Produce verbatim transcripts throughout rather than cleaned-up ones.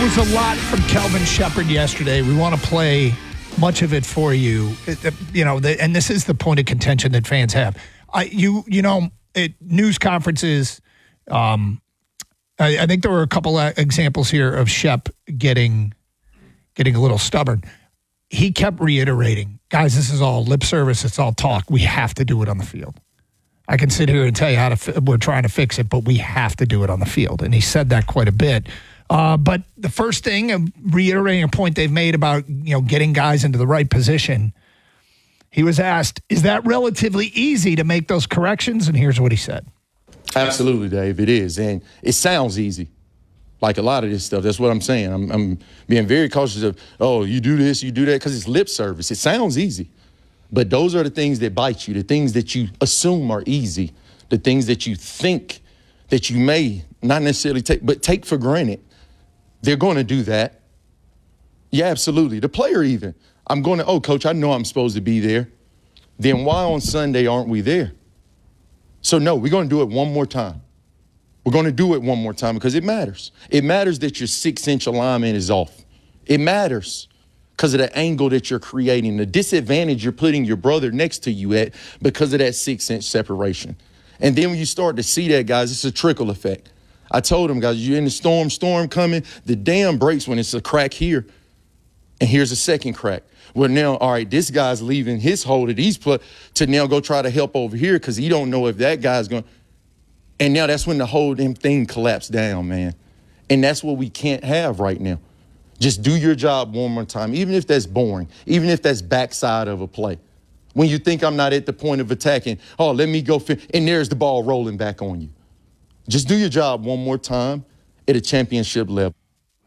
was a lot from Kelvin Sheppard yesterday. We want to play much of it for you. It, it, you know, the, and this is the point of contention that fans have. I, you, you know, at news conferences, um, I, I think there were a couple of examples here of Shep getting getting a little stubborn. He kept reiterating, guys, this is all lip service. It's all talk. We have to do it on the field. I can sit here and tell you how to. Fi- we're trying to fix it, but we have to do it on the field. And he said that quite a bit. Uh, but the first thing, uh, reiterating a point they've made about, you know, getting guys into the right position, he was asked, is that relatively easy to make those corrections? And here's what he said. Absolutely, Dave, it is. And it sounds easy, like a lot of this stuff. That's what I'm saying. I'm, I'm being very cautious of, oh, you do this, you do that, because it's lip service. It sounds easy. But those are the things that bite you, the things that you assume are easy, the things that you think that you may not necessarily take, but take for granted. They're going to do that. Yeah, absolutely. The player even. I'm going to, oh, coach, I know I'm supposed to be there. Then why on Sunday aren't we there? So, no, we're going to do it one more time. We're going to do it one more time because it matters. It matters that your six-inch alignment is off. It matters because of the angle that you're creating, the disadvantage you're putting your brother next to you at because of that six-inch separation. And then when you start to see that, guys, it's a trickle effect. I told them, guys, you're in the storm, storm coming. The dam breaks when it's a crack here, and here's a second crack. Well, now, all right, this guy's leaving his hole that he's put to now go try to help over here because he don't know if that guy's going. And now that's when the whole damn thing collapsed down, man. And that's what we can't have right now. Just do your job one more time, even if that's boring, even if that's backside of a play. When you think I'm not at the point of attacking, oh, let me go, fin-, and there's the ball rolling back on you. Just do your job one more time at a championship level.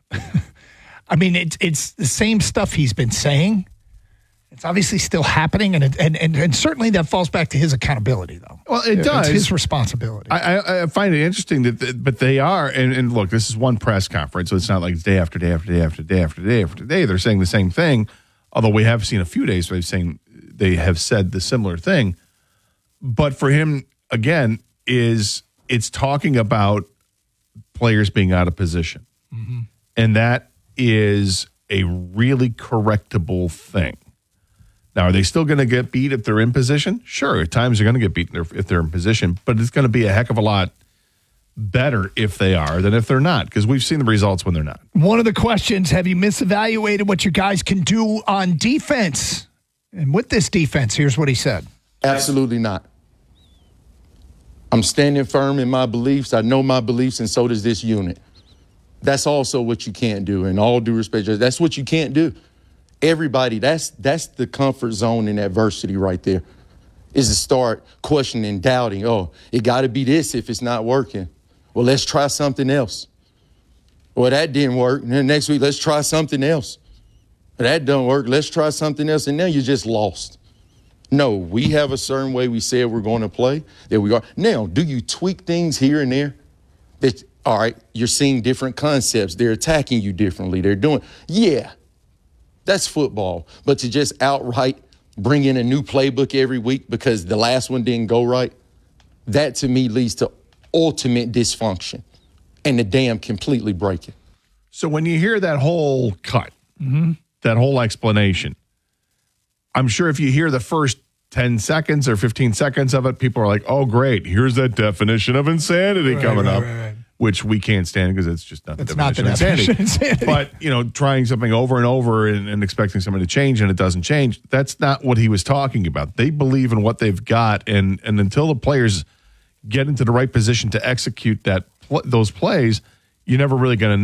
I mean, it's it's the same stuff he's been saying. It's obviously still happening, and it, and, and and certainly that falls back to his accountability, though. Well, it it's does. It's his responsibility. I, I, I find it interesting that, that, but they are, and, and look, this is one press conference, so it's not like it's day after day after day after day after day after day. They're saying the same thing, although we have seen a few days where they've saying they have said the similar thing. But for him, again, is it's talking about players being out of position. Mm-hmm. And that is a really correctable thing. Now, are they still going to get beat if they're in position? Sure, at times they're going to get beat if they're in position, but it's going to be a heck of a lot better if they are than if they're not, because we've seen the results when they're not. One of the questions, have you misevaluated what your guys can do on defense? And with this defense, here's what he said. Absolutely not. I'm standing firm in my beliefs. I know my beliefs, and so does this unit. That's also what you can't do. In all due respect, that's what you can't do. Everybody, that's that's the comfort zone in adversity right there, is to start questioning, doubting. Oh, it got to be this if it's not working. Well, let's try something else. Well, that didn't work. And then next week, let's try something else. That don't work. Let's try something else. And now you're just lost. No, we have a certain way we said we're going to play, that we are. Now, do you tweak things here and there? That, all right, you're seeing different concepts. They're attacking you differently. They're doing, yeah, that's football. But to just outright bring in a new playbook every week because the last one didn't go right, that to me leads to ultimate dysfunction and the dam completely breaking. So when you hear that whole cut, mm-hmm. that whole explanation, I'm sure if you hear the first ten seconds or fifteen seconds of it, people are like, oh, great, here's that definition of insanity right, coming right, up, right, right. which we can't stand because it's just not the, definition, not the definition of insanity. insanity. But, you know, trying something over and over and, and expecting something to change and it doesn't change, that's not what he was talking about. They believe in what they've got, and, and until the players get into the right position to execute that those plays, you're never really going to